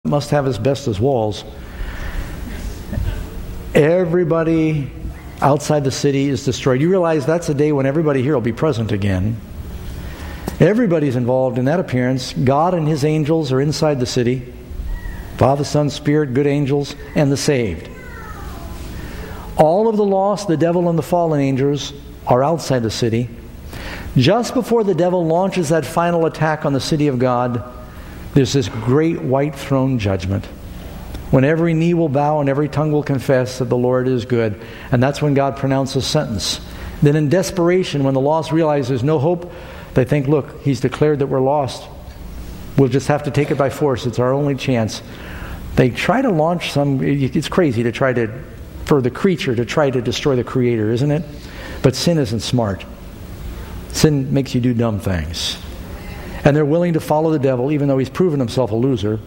must have asbestos walls. Everybody outside the city is destroyed. You realize that's a day when everybody here will be present again. Everybody's involved in that appearance. God and His angels are inside the city. Father, Son, Spirit, good angels, and the saved. All of the lost, the devil and the fallen angels, are outside the city. Just before the devil launches that final attack on the city of God, there's this great white throne judgment, when every knee will bow and every tongue will confess that the Lord is good. And that's when God pronounces sentence. Then in desperation, when the lost realize there's no hope, they think, look, He's declared that we're lost. We'll just have to take it by force. It's our only chance. They try to launch it's crazy to try to, for the creature to try to destroy the Creator, isn't it? But sin isn't smart. Sin makes you do dumb things. And they're willing to follow the devil, even though he's proven himself a loser.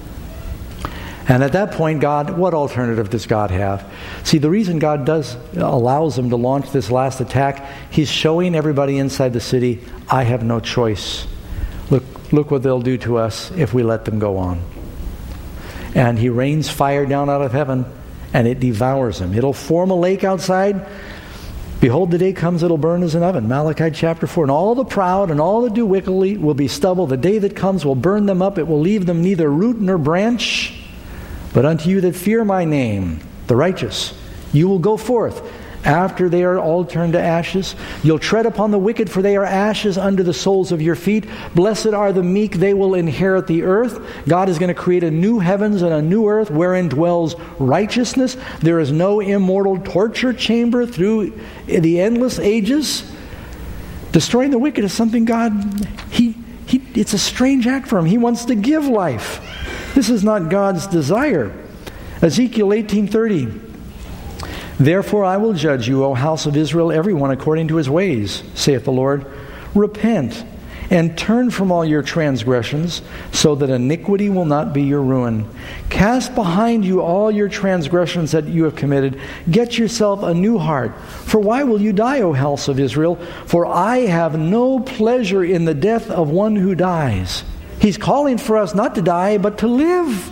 And at that point, God, what alternative does God have? See, the reason God allows them to launch this last attack, He's showing everybody inside the city, I have no choice. Look what they'll do to us if we let them go on. And He rains fire down out of heaven, and it devours them. It'll form a lake outside. Behold, the day comes, it'll burn as an oven. Malachi chapter 4. And all the proud and all that do wickedly will be stubble. The day that comes will burn them up. It will leave them neither root nor branch. But unto you that fear my name, the righteous, you will go forth. After they are all turned to ashes, you'll tread upon the wicked, for they are ashes under the soles of your feet. Blessed are the meek, they will inherit the earth. God is going to create a new heavens and a new earth wherein dwells righteousness. There is no immortal torture chamber through the endless ages. Destroying the wicked is something God, it's a strange act for Him. He wants to give life. This is not God's desire. Ezekiel 18:30. Therefore I will judge you, O house of Israel, everyone according to his ways, saith the Lord. Repent and turn from all your transgressions, so that iniquity will not be your ruin. Cast behind you all your transgressions that you have committed. Get yourself a new heart. For why will you die, O house of Israel? For I have no pleasure in the death of one who dies. He's calling for us not to die, but to live.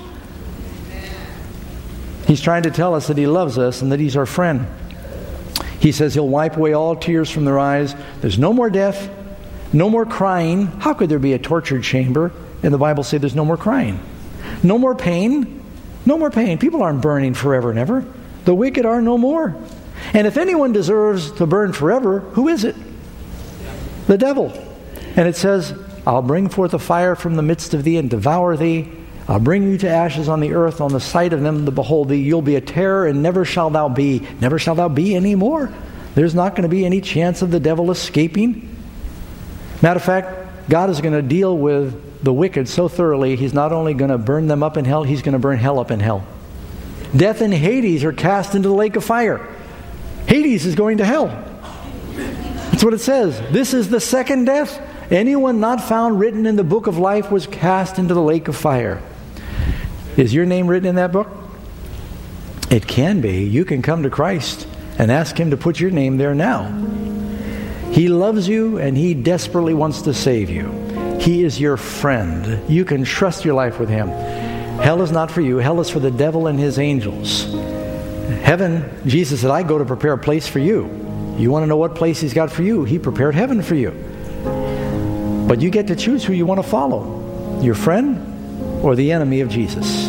He's trying to tell us that He loves us and that He's our friend. He says He'll wipe away all tears from their eyes. There's no more death, no more crying. How could there be a torture chamber? And the Bible says there's no more crying. No more pain. No more pain. People aren't burning forever and ever. The wicked are no more. And if anyone deserves to burn forever, who is it? The devil. And it says, I'll bring forth a fire from the midst of thee and devour thee. I'll bring you to ashes on the earth, on the sight of them that behold thee. You'll be a terror, and never shall thou be. Never shall thou be any more. There's not going to be any chance of the devil escaping. Matter of fact, God is going to deal with the wicked so thoroughly, He's not only going to burn them up in hell, He's going to burn hell up in hell. Death and Hades are cast into the lake of fire. Hades is going to hell. That's what it says. This is the second death. Anyone not found written in the book of life was cast into the lake of fire. Is your name written in that book? It can be. You can come to Christ and ask Him to put your name there now. He loves you and He desperately wants to save you. He is your friend. You can trust your life with Him. Hell is not for you. Hell is for the devil and his angels. Heaven, Jesus said, I go to prepare a place for you. You want to know what place He's got for you? He prepared heaven for you. But you get to choose who you want to follow. Your friend or the enemy of Jesus.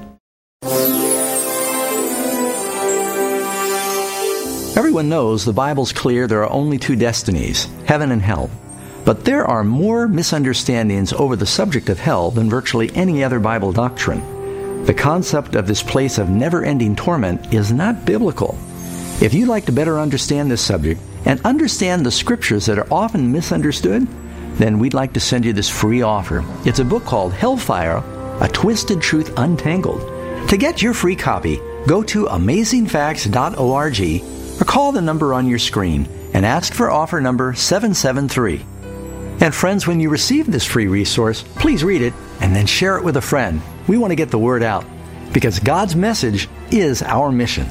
Everyone knows the Bible's clear there are only two destinies, heaven and hell. But there are more misunderstandings over the subject of hell than virtually any other Bible doctrine. The concept of this place of never-ending torment is not biblical. If you'd like to better understand this subject and understand the scriptures that are often misunderstood, then we'd like to send you this free offer. It's a book called Hellfire, A Twisted Truth Untangled. To get your free copy, go to amazingfacts.org or call the number on your screen and ask for offer number 773. And friends, when you receive this free resource, please read it and then share it with a friend. We want to get the word out because God's message is our mission.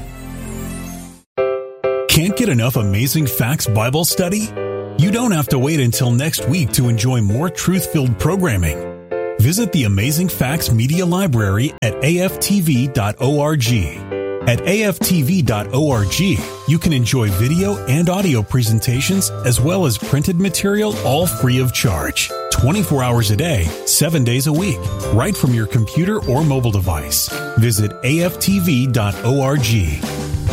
Can't get enough Amazing Facts Bible study? You don't have to wait until next week to enjoy more truth-filled programming. Visit the Amazing Facts Media Library at aftv.org. At aftv.org, you can enjoy video and audio presentations as well as printed material, all free of charge. 24 hours a day, 7 days a week, right from your computer or mobile device. Visit aftv.org.